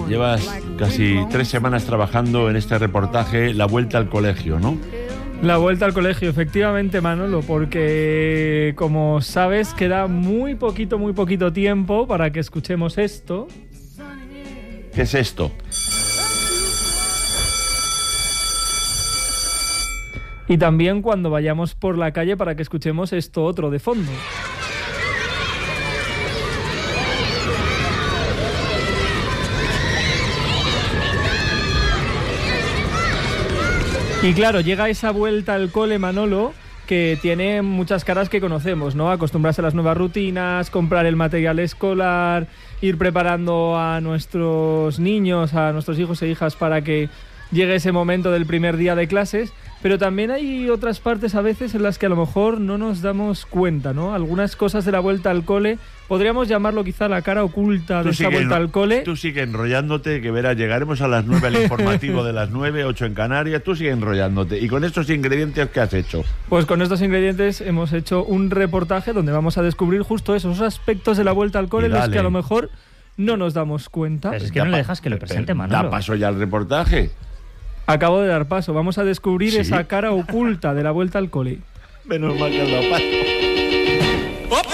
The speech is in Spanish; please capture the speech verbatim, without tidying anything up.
llevas casi tres semanas trabajando en este reportaje, La Vuelta al Colegio, ¿no? La vuelta al colegio, efectivamente, Manolo, porque como sabes queda muy poquito, muy poquito tiempo para que escuchemos esto. ¿Qué es esto? Y también cuando vayamos por la calle para que escuchemos esto otro de fondo. Y claro, llega esa vuelta al cole, Manolo, que tiene muchas caras que conocemos, ¿no? Acostumbrarse a las nuevas rutinas, comprar el material escolar, ir preparando a nuestros niños, a nuestros hijos e hijas para que llegue ese momento del primer día de clases. Pero también hay otras partes a veces en las que a lo mejor no nos damos cuenta, ¿no? Algunas cosas de la vuelta al cole, podríamos llamarlo quizá la cara oculta de esa vuelta al cole. Tú sigue enrollándote, que verás, llegaremos a las nueve al informativo de las nueve, ocho en Canarias, tú sigue enrollándote. ¿Y con estos ingredientes qué has hecho? Pues con estos ingredientes hemos hecho un reportaje donde vamos a descubrir justo esos aspectos de la vuelta al cole en los que a lo mejor no nos damos cuenta. Pero es que no le dejas que lo presente, Manolo. Da paso ya al reportaje. Acabo de dar paso. Vamos a descubrir ¿Sí? esa cara oculta de la vuelta al cole. Menos mal que has dado paso.